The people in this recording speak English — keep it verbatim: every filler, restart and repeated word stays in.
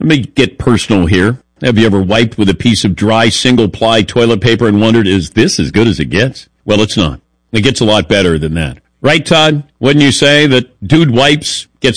Let me get personal here. Have you ever wiped with a piece of dry single-ply toilet paper and wondered, is this as good as it gets? Well, it's not. It gets a lot better than that. Right, Todd? Wouldn't you say that Dude Wipes gets